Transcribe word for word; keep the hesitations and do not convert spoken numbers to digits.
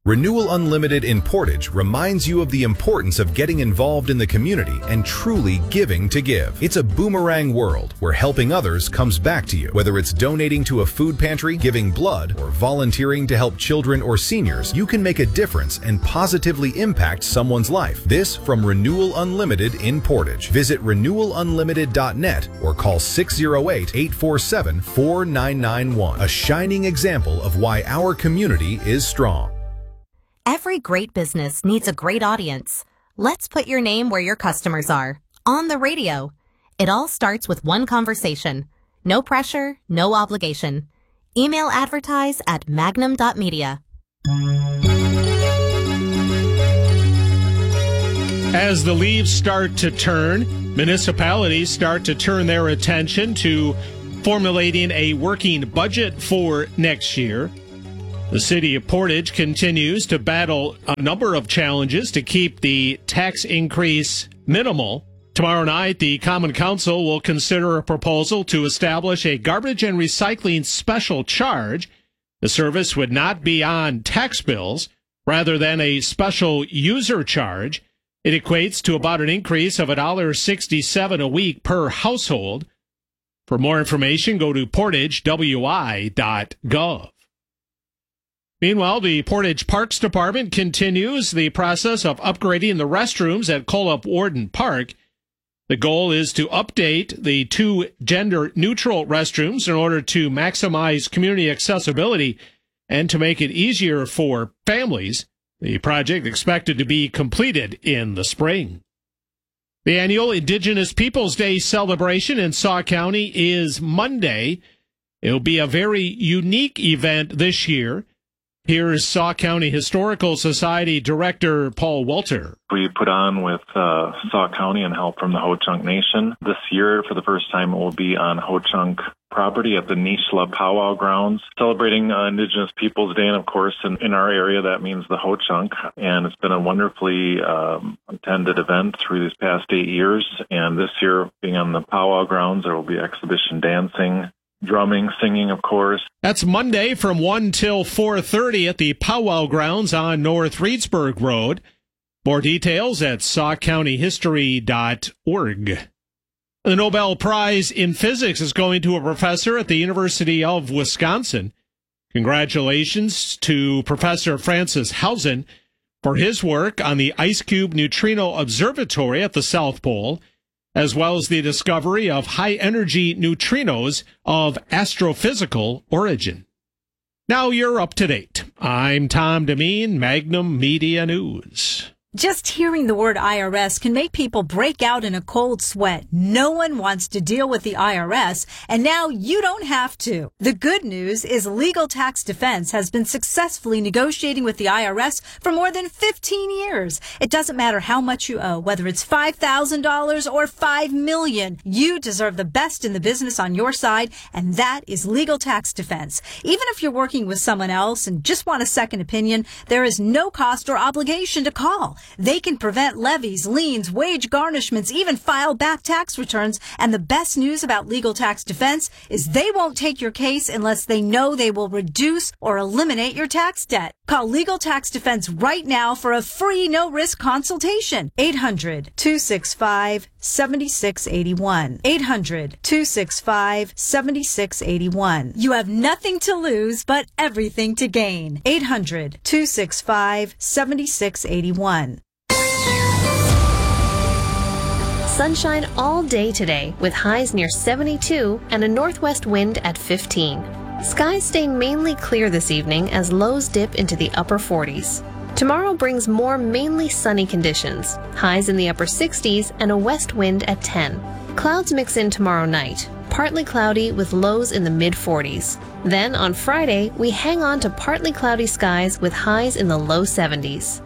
Renewal Unlimited in Portage reminds you of the importance of getting involved in the community and truly giving to give. It's a boomerang world where helping others comes back to you. Whether it's donating to a food pantry, giving blood, or volunteering to help children or seniors, you can make a difference and positively impact someone's life. This from Renewal Unlimited in Portage. Visit renewal unlimited dot net or call six oh eight, eight four seven, four nine nine one. A shining example of why our community is strong. Every great business needs a great audience. Let's put your name where your customers are. On the radio. It all starts with one conversation. No pressure, no obligation. Email advertise at magnum dot media. As the leaves start to turn, municipalities start to turn their attention to formulating a working budget for next year. The city of Portage continues to battle a number of challenges to keep the tax increase minimal. Tomorrow night, the Common Council will consider a proposal to establish a garbage and recycling special charge. The service would not be on tax bills, rather than a special user charge. It equates to about an increase of one dollar sixty-seven a week per household. For more information, go to portage w i dot gov. Meanwhile, the Portage Parks Department continues the process of upgrading the restrooms at Coleup Warden Park. The goal is to update the two gender-neutral restrooms in order to maximize community accessibility and to make it easier for families. The project expected to be completed in the spring. The annual Indigenous Peoples Day celebration in Sauk County is Monday. It'll be a very unique event this year. Here's Sauk County Historical Society Director Paul Walter. We put on with uh, Sauk County and help from the Ho-Chunk Nation. This year, for the first time, it will be on Ho-Chunk property at the Nishla Powwow Grounds, celebrating uh, Indigenous Peoples Day. And of course, in, in our area, that means the Ho-Chunk. And it's been a wonderfully um, attended event through these past eight years. And this year, being on the Powwow Grounds, there will be exhibition dancing, drumming, singing, of course. That's Monday from one till four thirty at the Powwow Grounds on North Reedsburg Road. More details at sauk county history dot org. The Nobel Prize in Physics is going to a professor at the University of Wisconsin. Congratulations to Professor Francis Hausen for his work on the IceCube Neutrino Observatory at the South Pole, as well as the discovery of high-energy neutrinos of astrophysical origin. Now you're up to date. I'm Tom Demeen, Magnum Media News. Just hearing the word I R S can make people break out in a cold sweat. No one wants to deal with the I R S, and now you don't have to. The good news is Legal Tax Defense has been successfully negotiating with the I R S for more than fifteen years. It doesn't matter how much you owe, whether it's five thousand dollars or five million dollars. You deserve the best in the business on your side, and that is Legal Tax Defense. Even if you're working with someone else and just want a second opinion, there is no cost or obligation to call. They can prevent levies, liens, wage garnishments, even file back tax returns. And the best news about Legal Tax Defense is they won't take your case unless they know they will reduce or eliminate your tax debt. Call Legal Tax Defense right now for a free no-risk consultation. eight hundred, two six five, seven six eight one. eight hundred, two six five, seven six eight one. You have nothing to lose but everything to gain. eight hundred, two six five, seven six eight one. Sunshine all day today with highs near seventy-two and a northwest wind at fifteen. Skies stay mainly clear this evening as lows dip into the upper forties. Tomorrow brings more mainly sunny conditions, highs in the upper sixties and a west wind at ten. Clouds mix in tomorrow night, partly cloudy with lows in the mid forties. Then on Friday, we hang on to partly cloudy skies with highs in the low seventies.